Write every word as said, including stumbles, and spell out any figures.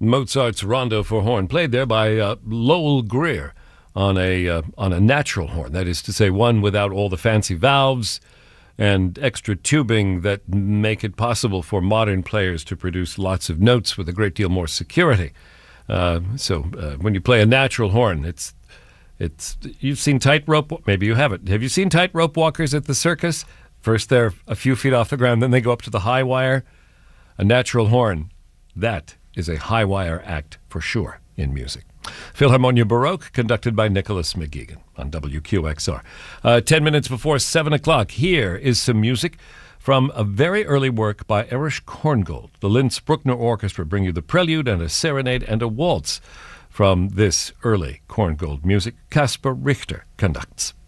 Mozart's Rondo for Horn, played there by uh, Lowell Greer on a uh, on a natural horn. That is to say, one without all the fancy valves and extra tubing that make it possible for modern players to produce lots of notes with a great deal more security. Uh, so uh, when you play a natural horn, it's it's you've seen tightrope. Maybe you haven't. Have you seen tightrope walkers at the circus? First, they're a few feet off the ground, then they go up to the high wire. A natural horn, that is a high wire act for sure in music. Philharmonia Baroque, conducted by Nicholas McGeegan on W Q X R. Uh, ten minutes before seven o'clock, here is some music from a very early work by Erich Korngold. The Linz Bruckner Orchestra bring you the prelude and a serenade and a waltz from this early Korngold music. Caspar Richter conducts.